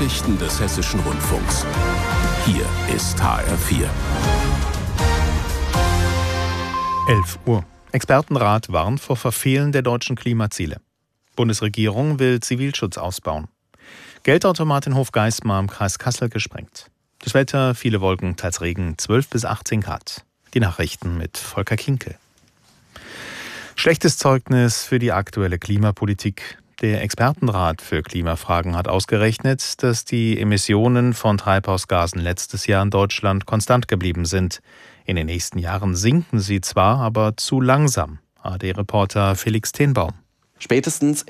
Nachrichten des Hessischen Rundfunks. Hier ist HR4. 11 Uhr. Expertenrat warnt vor Verfehlen der deutschen Klimaziele. Bundesregierung will Zivilschutz ausbauen. Geldautomat in Hofgeismar im Kreis Kassel gesprengt. Das Wetter, viele Wolken, teils Regen, 12 bis 18 Grad. Die Nachrichten mit Volker Kinkel. Schlechtes Zeugnis für die aktuelle Klimapolitik. Der Expertenrat für Klimafragen hat ausgerechnet, dass die Emissionen von Treibhausgasen letztes Jahr in Deutschland konstant geblieben sind. In den nächsten Jahren sinken sie zwar, aber zu langsam. ARD-Reporter Felix Tenbaum. Spätestens